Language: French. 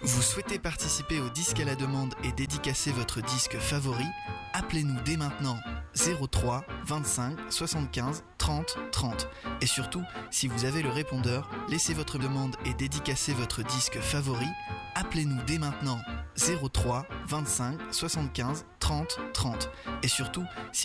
Vous souhaitez participer au disque à la demande et dédicacer votre disque favori? Appelez-nous dès maintenant 03 25 75 30 30. Et surtout, si vous avez le répondeur, laissez votre demande et dédicacez votre disque favori. Appelez-nous dès maintenant 03 25 75 30 30. Et surtout, si